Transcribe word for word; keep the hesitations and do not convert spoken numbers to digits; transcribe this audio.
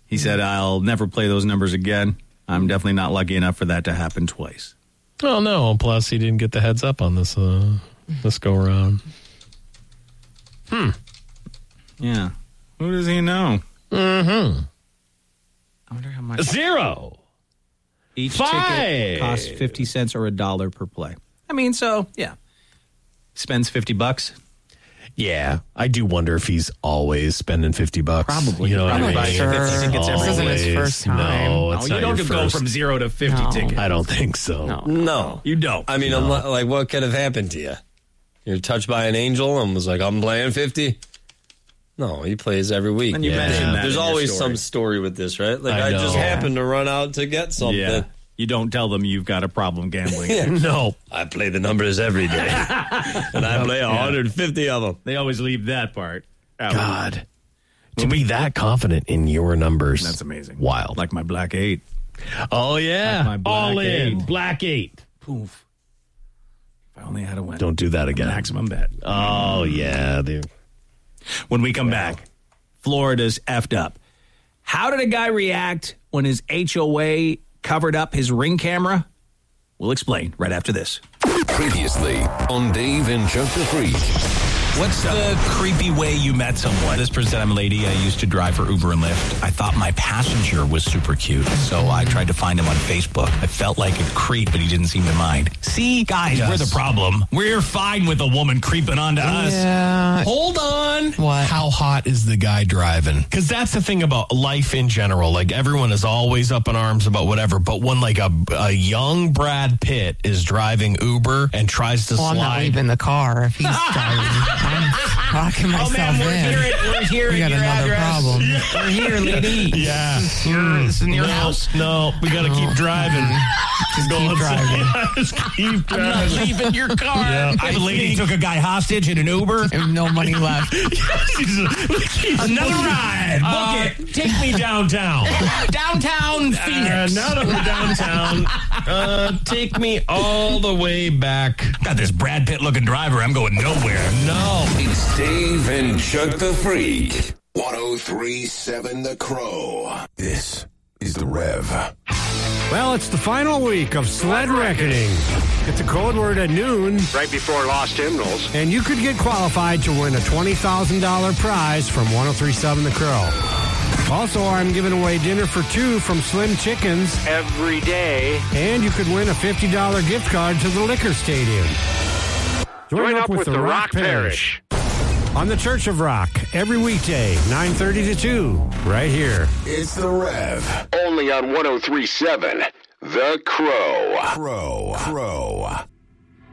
He said, I'll never play those numbers again. I'm definitely not lucky enough for that to happen twice. Oh, no. Plus, he didn't get the heads up on this uh, this go-around. Hmm. Yeah. Who does he know? Mm-hmm. I wonder how much. Zero. Each Five. ticket costs fifty cents or a dollar per play. I mean, so, yeah. Spends fifty bucks. Yeah, I do wonder if he's always spending fifty bucks. Probably. You know Probably what I mean? sure. fifty tickets every This isn't his Always. first time. No, it's Oh, you not don't your go first. from zero to fifty No. tickets. I don't think so. No. No. You don't. I mean, I'm li- like, what could have happened to you? You're touched by an angel and was like, I'm playing fifty? No, he plays every week. And you Yeah. mentioned that There's in your always story. some story with this, right? Like, I I, know. just happened to run out to get something. Yeah. You don't tell them you've got a problem gambling. Yeah. No. I play the numbers every day. And I play one hundred fifty of them. They always leave that part out. God. To be that confident in your numbers. That's amazing. Wild. Like my black eight. Oh, yeah. Like my black All in. eight. Black eight. Poof. If I only had a win. Don't do that again. Maximum bet. Oh, yeah. Dude. When we come back, Florida's effed up. How did a guy react when his H O A covered up his Ring camera? We'll explain right after this. Previously on Dave and Chuck the Freak. What's the creepy way you met someone? This person, I'm a lady. I used to drive for Uber and Lyft. I thought my passenger was super cute, so I tried to find him on Facebook. I felt like a creep, but he didn't seem to mind. See, guys, Yes. we're the problem. We're fine with a woman creeping onto us. Yeah. Hold on. What? How hot is the guy driving? Because that's the thing about life in general. Like, everyone is always up in arms about whatever. But when, like, a, a young Brad Pitt is driving Uber and tries to Well, I'm not slide. leaving the car if he's driving. I'm locking myself Oh, man, we're in. here at, we're here We at got your another address. problem. We're here, lady. Yeah. This is your, this is in your no, house. No, we got to keep driving. Just keep driving. Just keep I'm driving. not leaving your car. Yeah. I have a lady took a guy hostage in an Uber. I have no money left. Another ride. Book Uh, it. take me downtown. Downtown Uh, Phoenix. now that we're downtown, uh, take me all the way back. Got this Brad Pitt looking driver. I'm going nowhere. No. It's Dave and Chuck the Freak. one oh three point seven The Crow. This is The Rev. Well, it's the final week of Sled Reckoning. It's a code word at noon, Right before Lost Hymnals. and you could get qualified to win a twenty thousand dollars prize from one oh three point seven The Crow. Also, I'm giving away dinner for two from Slim Chickens, Every day. and you could win a fifty dollars gift card to the Liquor Stadium. Join up with the Rock Parish. on the Church of Rock every weekday, nine thirty to two, right here. It's The Rev. Only on one oh three point seven The Crow. Crow. Crow.